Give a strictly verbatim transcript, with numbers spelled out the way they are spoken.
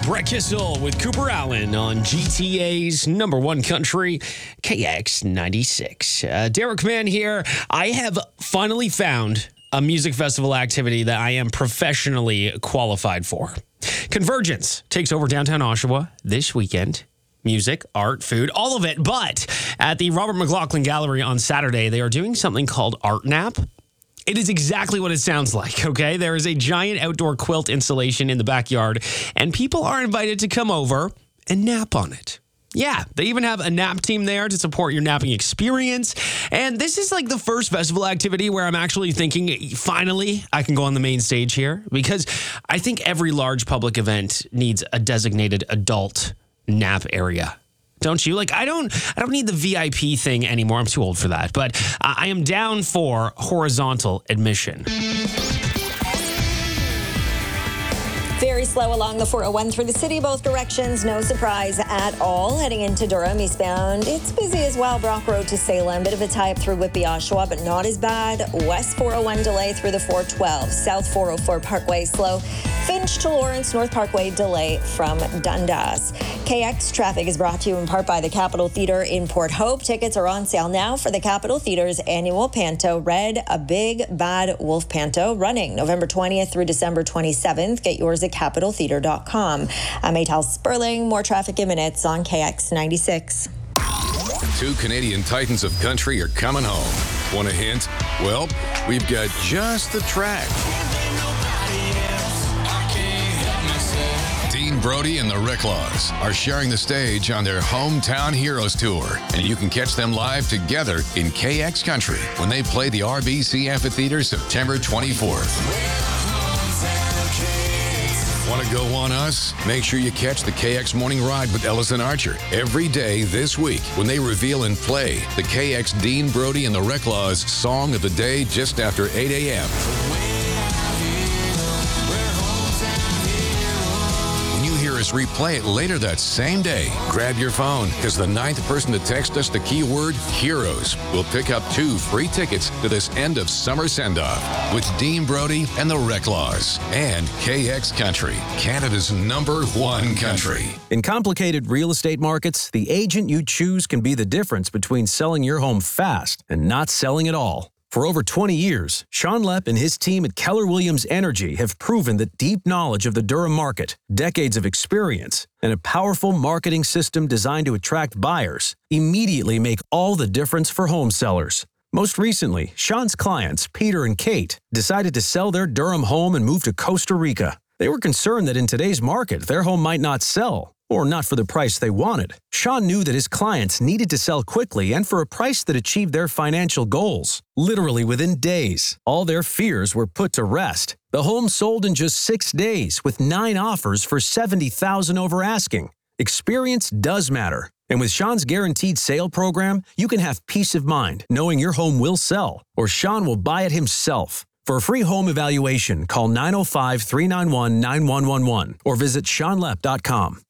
Brett Kissel with Cooper Allen on G T A's number one country, K X ninety-six. Uh, Derek Mann here. I have finally found a music festival activity that I am professionally qualified for. Convergence takes over downtown Oshawa this weekend. Music, art, food, all of it. But at the Robert McLaughlin Gallery on Saturday, they are doing something called Art Nap. It is exactly what it sounds like, okay? There is a giant outdoor quilt installation in the backyard, and people are invited to come over and nap on it. Yeah, they even have a nap team there to support your napping experience. And this is like the first festival activity where I'm actually thinking, finally, I can go on the main stage here. Because I think every large public event needs a designated adult nap area. Don't you? Like, I don't I don't need the V I P thing anymore. I'm too old for that. But uh, I am down for horizontal admission. Very slow along the four oh one through the city, both directions. No surprise at all. Heading into Durham, eastbound, it's busy as well. Brock Road to Salem. Bit of a tie-up through Whitby, Oshawa, but not as bad. West four oh one delay through the four twelve. South four oh four Parkway slow. Finch to Lawrence, North Parkway delay from Dundas. K X traffic is brought to you in part by the Capitol Theatre in Port Hope. Tickets are on sale now for the Capitol Theatre's annual Panto Red, a Big Bad Wolf Panto, running November twentieth through December twenty-seventh. Get yours at capitol theatre dot com. I'm Maytal Sperling. More traffic in minutes on K X ninety-six. Two Canadian titans of country are coming home. Want a hint? Well, we've got just the track. Dean Brody and the Reclaws are sharing the stage on their Hometown Heroes Tour, and you can catch them live together in K X Country when they play the R B C Amphitheater September twenty-fourth. Want to go on us? Make sure you catch the K X Morning Ride with Ellison Archer every day this week when they reveal and play the K X Dean Brody and the Reclaws Song of the Day just after eight a.m. Us replay it later that same day. Grab your phone, because the ninth person to text us the keyword HEROES will pick up two free tickets to this end of summer send-off with Dean Brody and the Reclaws and K X Country, Canada's number one country. In complicated real estate markets, the agent you choose can be the difference between selling your home fast and not selling at all. For over twenty years, Sean Lepp and his team at Keller Williams Energy have proven that deep knowledge of the Durham market, decades of experience, and a powerful marketing system designed to attract buyers immediately make all the difference for home sellers. Most recently, Sean's clients, Peter and Kate, decided to sell their Durham home and move to Costa Rica. They were concerned that in today's market, their home might not sell, or not for the price they wanted. Sean knew that his clients needed to sell quickly and for a price that achieved their financial goals. Literally within days, all their fears were put to rest. The home sold in just six days with nine offers for seventy thousand dollars over asking. Experience does matter. And with Sean's Guaranteed Sale program, you can have peace of mind knowing your home will sell, or Sean will buy it himself. For a free home evaluation, call nine oh five, three nine one, nine one one one or visit sean lepp dot com.